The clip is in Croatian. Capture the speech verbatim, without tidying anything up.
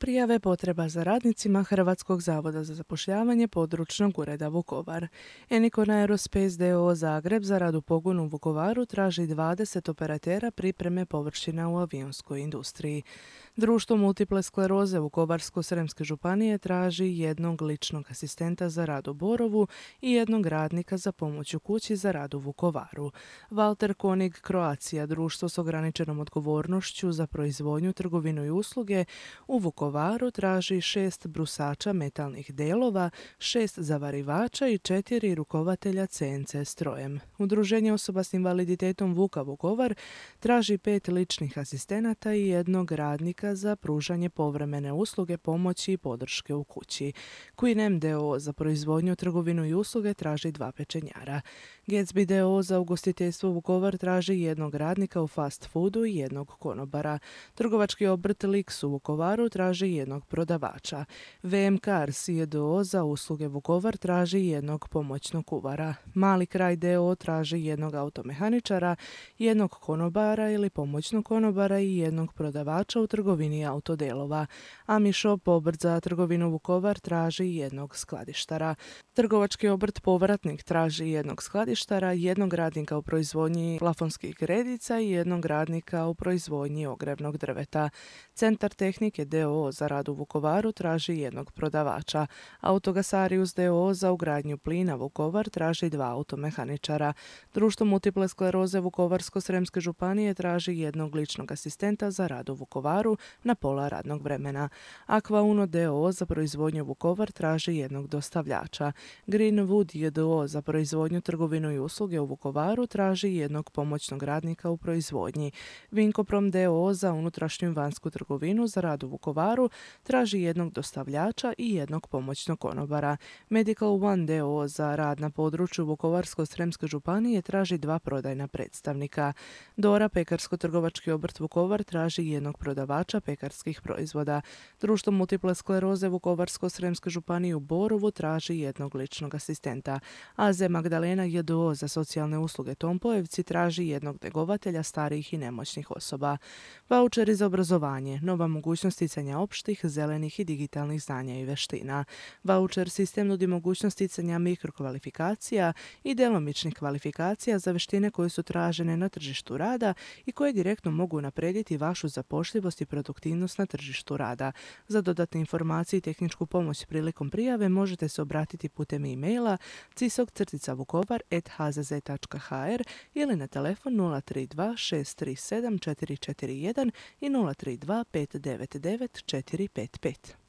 Prijave potreba za radnicima Hrvatskog zavoda za zapošljavanje područnog ureda Vukovar. Enikon Aerospace d o o. Zagreb za rad u pogonu u Vukovaru traži dvadeset operatera pripreme površina u avionskoj industriji. Društvo multiple skleroze Vukovarsko-srijemske županije traži jednog ličnog asistenta za rad u Borovu i jednog radnika za pomoć u kući za rad u Vukovaru. Walter Konig Croatia, društvo s ograničenom odgovornošću za proizvodnju, trgovinu i usluge u Vukovaru traži šest brusača metalnih delova, šest zavarivača i četiri rukovatelja C N C strojem. Udruženje osoba s invaliditetom Vuka Vukovar traži pet ličnih asistenata i jednog radnika za pružanje povremene usluge pomoći i podrške u kući. Queen M d o o. za proizvodnju, trgovinu i usluge traži dva pečenjara. Gatsby d o o. za ugostiteljstvo Vukovar traži jednog radnika u fast foodu i jednog konobara. Trgovački obrt Lix u Vukovaru traži jednog prodavača. V M Cars d o o. za usluge Vukovar traži jednog pomoćnog kuvara. Mali kraj d o o. traži jednog automehaničara, jednog konobara ili pomoćnog konobara i jednog prodavača u trgovini autodelova. Ami Shop, obrt za trgovinu Vukovar, traži jednog skladištara. Trgovački obrt Povratnik traži jednog skladištara, jednog radnika u proizvodnji plafonskih gredica i jednog radnika u proizvodnji ogrevnog drveta. Centar tehnike d o o. za rad u Vukovaru traži jednog prodavača. Autogasarius d o o. za ugradnju plina Vukovar traži dva automehaničara. Društvo multiple skleroze Vukovarsko-srijemske županije traži jednog ličnog asistenta za rad u Vukovaru na pola radnog vremena. Aqua Uno d o o. za proizvodnju Vukovar traži jednog dostavljača. Greenwood j d o o. za proizvodnju, trgovinu i usluge u Vukovaru traži jednog pomoćnog radnika u proizvodnji. Vinkoprom d o o. za unutrašnju i vanjsku trgovinu za rad u Vukovaru traži jednog dostavljača i jednog pomoćnog konobara. Medical One d o o. za rad na području Vukovarsko-srijemske županije traži dva prodajna predstavnika. Dora pekarsko-trgovački obrt Vukovar traži jednog prodavača pekarskih proizvoda. Društvo multiple skleroze Vukovarsko-srijemske županije u Borovu traži jednog ličnog asistenta. A Z Magdalena j d o o. za socijalne usluge Tompojevci traži jednog njegovatelja starijih i nemoćnih osoba. Vaučeri za obrazovanje, nova mogućnost sticanja opštih, zelenih i digitalnih znanja i veština. Vaučer sistem nudi mogućnost sticanja mikrokvalifikacija i djelomičnih kvalifikacija za veštine koje su tražene na tržištu rada i koje direktno mogu unaprijediti vašu zapošljivost i produktivnost na tržištu rada. Za dodatne informacije i tehničku pomoć prilikom prijave možete se obratiti putem e-maila cisog vukovar at h z z tačka h r ili na telefon nula tri dva šest tri sedam četiri četiri jedan i nula tri dva pet devet devet četiri pet pet.